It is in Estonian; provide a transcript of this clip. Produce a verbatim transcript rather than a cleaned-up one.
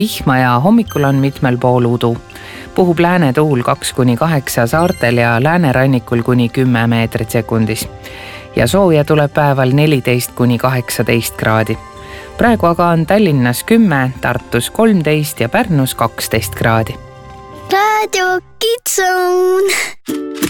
vihma ja hommikul on mitmel pool udu. Puhub läänetuul kaks kuni kaheksa saartel ja läänerannikul kuni kümme meetrit sekundis. Ja sooja tuleb päeval neliteist kuni kaheksateist kraadi. Praegu aga on Tallinnas kümme, Tartus kolmteist ja Pärnus kaksteist kraadi. Raadio Kids Zone.